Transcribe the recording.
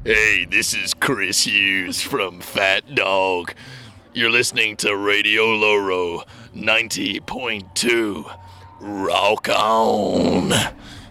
Hey, this is Chris Hughes from Fat Dog. You're listening to Radio Loro 90.2. Rock on.